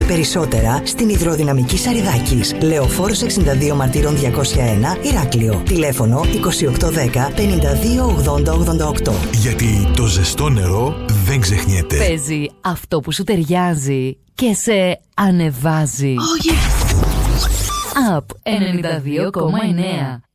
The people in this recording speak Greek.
Περισσότερα στην Υδροδυναμική Σαριδάκης. Λεωφόρος 62 Μαρτύρων 201, Ηράκλειο. Τηλέφωνο 2810 528088. Γιατί το ζεστό νερό δεν ξεχνιέται. Παίζει αυτό που σου ταιριάζει και σε ανεβάζει. Oh yes! Up 92,9.